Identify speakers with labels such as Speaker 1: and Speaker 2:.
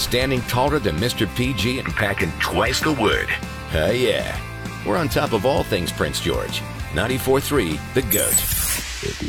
Speaker 1: standing taller than Mr. PG and packing twice the wood. Yeah. We're on top of all things Prince George. 94.3 The GOAT.